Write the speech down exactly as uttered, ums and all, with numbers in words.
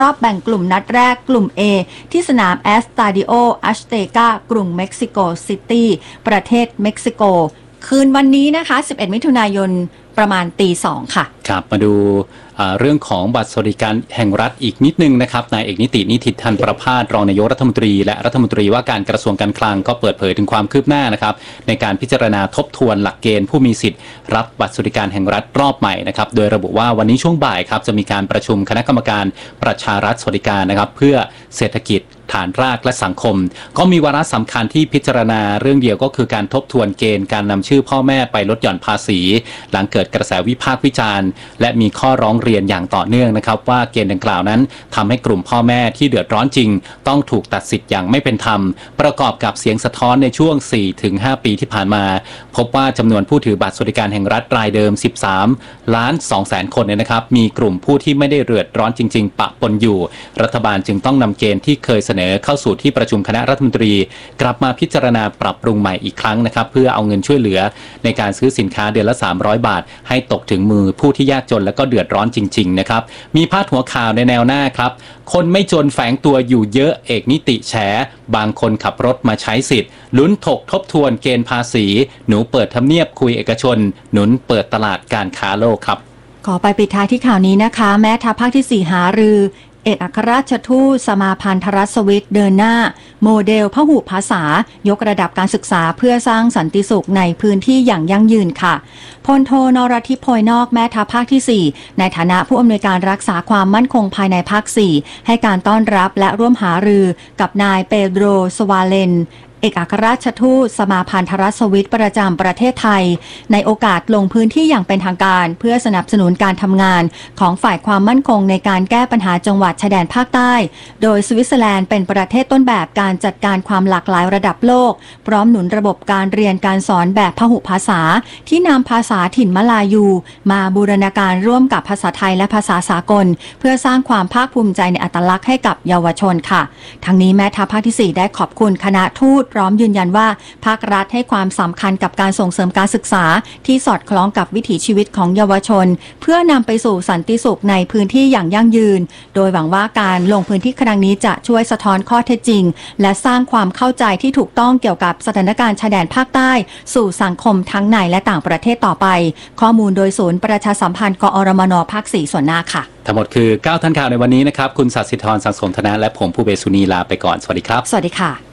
รอบแบ่งกลุ่มนัดแรกกลุ่ม A ที่สนามแอสตาดิโออัชเตกากรุงเม็กซิโกซิตี้ประเทศเม็กซิโกคืนวันนี้นะคะสิบเอ็ดมิถุนายนประมาณตีสองค่ะครับมาดูเรื่องของบัตรสวัสดิการแห่งรัฐอีกนิดนึงนะครับนายเอกนิตินิติธันประภาสรองนายกรัฐมนตรีและรัฐมนตรีว่าการกระทรวงการคลังก็เปิดเผยถึงความคืบหน้านะครับในการพิจารณาทบทวนหลักเกณฑ์ผู้มีสิทธิ์รับบัตรสวัสดิการแห่งรัฐรอบใหม่นะครับโดยระบุว่าวันนี้ช่วงบ่ายครับจะมีการประชุมคณะกรรมการประชารัฐสวัสดิการนะครับเพื่อเศรษฐกิจฐานรากและสังคมก็มีวาระสำคัญที่พิจารณาเรื่องเดียวก็คือการทบทวนเกณฑ์การนำชื่อพ่อแม่ไปลดหย่อนภาษีหลังเกิดกระแสวิพากษ์วิจารณ์และมีข้อร้องเรียนอย่างต่อเนื่องนะครับว่าเกณฑ์ดังกล่าวนั้นทำให้กลุ่มพ่อแม่ที่เดือดร้อนจริงต้องถูกตัดสิทธิ์อย่างไม่เป็นธรรมประกอบกับเสียงสะท้อนในช่วง สี่ถึงห้า ปีที่ผ่านมาพบว่าจำนวนผู้ถือบัตรสวัสดิการแห่งรัฐรายเดิมสิบสามล้านสองแสนคนเนี่ยนะครับมีกลุ่มผู้ที่ไม่ได้เดือดร้อนจริงๆปะปนอยู่รัฐบาลจึงต้องนำเกณฑ์ที่เคยเสนอเข้าสู่ที่ประชุมคณะรัฐมนตรีกลับมาพิจารณาปรับปรุงใหม่อีกครั้งนะครับเพื่อเอาเงินช่วยเหลือในการซื้อสินค้าเดือนละสามร้อยบาทให้ตกถึงมือผู้ที่ยากจนและก็เดือดร้อนจริงๆนะครับมีพาดหัวข่าวในแนวหน้าครับคนไม่จนแฝงตัวอยู่เยอะเอกนิติแฉบางคนขับรถมาใช้สิทธิ์ลุ้นถกทบทวนเกณฑ์ภาษีหนูเปิดทำเนียบคุยเอกชนหนุนเปิดตลาดการค้าโลกครับขอไปปิดท้ายที่ข่าวนี้นะคะแม้ทัพภาคที่สี่หารือเอกอัครราชทูตสมาพันธรัฐสวิตเดินหน้าโมเดลพหุภาษายกระดับการศึกษาเพื่อสร้างสันติสุขในพื้นที่อย่างยั่งยืนค่ะพลโทนรทิพย์โพยนอกแม่ทัพภาคที่สี่ในฐานะผู้อำนวยการรักษาความมั่นคงภายในภาคสี่ให้การต้อนรับและร่วมหารือกับนายเปโดรสวาเลนเอกอัครราชทูตสมาพันธรัฐสวิตประจำประเทศไทยในโอกาสลงพื้นที่อย่างเป็นทางการเพื่อสนับสนุนการทำงานของฝ่ายความมั่นคงในการแก้ปัญหาจังหวัดชายแดนภาคใต้โดยสวิตเซอร์แลนด์เป็นประเทศต้นแบบการจัดการความหลากหลายระดับโลกพร้อมหนุนระบบการเรียนการสอนแบบพหุภาษาที่นำภาษาถิ่นมลายูมาบูรณาการร่วมกับภาษาไทยและภาษาสากลเพื่อสร้างความภาคภูมิใจในอัตลักษณ์ให้กับเยาวชนค่ะทั้งนี้แม่ทัพภาคที่สี่ได้ขอบคุณคณะทูตพร้อมยืนยันว่าภาครัฐให้ความสำคัญกับการส่งเสริมการศึกษาที่สอดคล้องกับวิถีชีวิตของเยาวชนเพื่อนำไปสู่สันติสุขในพื้นที่อย่างยั่งยืนโดยหวังว่าการลงพื้นที่ครั้งนี้จะช่วยสะท้อนข้อเท็จจริงและสร้างความเข้าใจที่ถูกต้องเกี่ยวกับสถานการณ์ชายแดนภาคใต้สู่สังคมทั้งในและต่างประเทศต่อไปข้อมูลโดยศูนย์ประชาสัมพันธ์กอรมนภาคสี่ส่วนหน้าค่ะทั้งหมดคือเก้าท่านข่าวในวันนี้นะครับคุณศศิธร สังสมธนะและผมผู้เบสุนีลาไปก่อนสวัสดีครับสวัสดีค่ะ